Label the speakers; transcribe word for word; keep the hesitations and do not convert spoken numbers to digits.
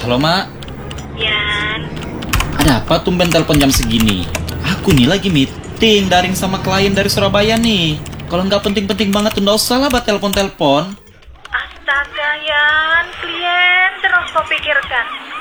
Speaker 1: Halo, Mak.
Speaker 2: Yan.
Speaker 1: Ada apa tumben telepon jam segini? Aku nih lagi meeting daring sama klien dari Surabaya nih. Kalau nggak penting-penting banget tuh nggak usah lah buat telepon-telepon.
Speaker 2: Astaga, Yan. Klien terus kau pikirkan.